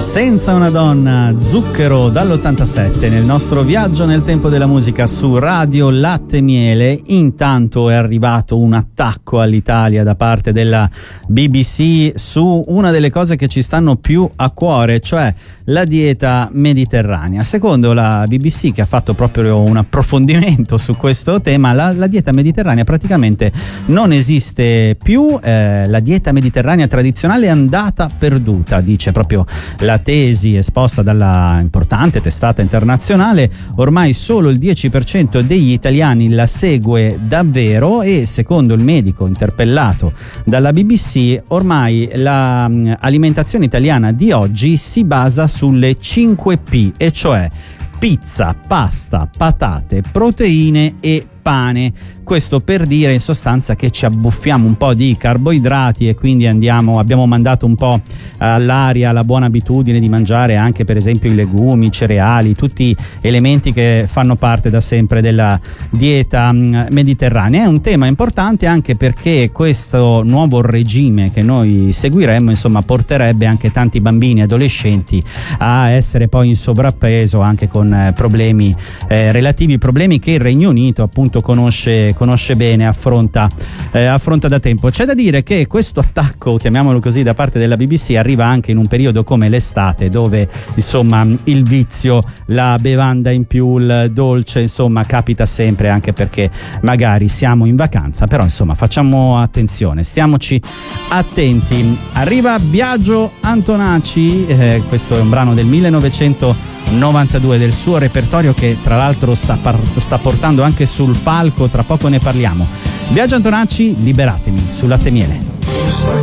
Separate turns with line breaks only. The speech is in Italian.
Senza una donna, Zucchero dall'87 nel nostro viaggio nel tempo della musica su Radio Latte e Miele. Intanto è arrivato un attacco all'Italia da parte della BBC su una delle cose che ci stanno più a cuore, cioè la dieta mediterranea. Secondo la BBC, che ha fatto proprio un approfondimento su questo tema, la dieta mediterranea praticamente non esiste più. La dieta mediterranea tradizionale è andata perduta, dice proprio la tesi esposta dalla importante testata internazionale. Ormai solo il 10% degli italiani la segue davvero e, secondo il medico interpellato dalla BBC, ormai l'alimentazione italiana di oggi si basa sulle 5P, e cioè pizza, pasta, patate, proteine e pane. Questo per dire in sostanza che ci abbuffiamo un po' di carboidrati e quindi abbiamo mandato un po' all'aria la buona abitudine di mangiare anche per esempio i legumi, i cereali, tutti elementi che fanno parte da sempre della dieta mediterranea. È un tema importante anche perché questo nuovo regime che noi seguiremmo, insomma, porterebbe anche tanti bambini e adolescenti a essere poi in sovrappeso, anche con problemi relativi, problemi che il Regno Unito appunto conosce bene, affronta da tempo. C'è da dire che questo attacco, chiamiamolo così, da parte della BBC arriva anche in un periodo come l'estate, dove insomma il vizio, la bevanda in più, il dolce, insomma capita sempre, anche perché magari siamo in vacanza, però insomma facciamo attenzione, stiamoci attenti. Arriva Biagio Antonacci, questo è un brano del 1992 del suo repertorio, che tra l'altro sta portando anche sul palco, tra poco ne parliamo. Biagio Antonacci, Liberatemi, su Latte e Miele.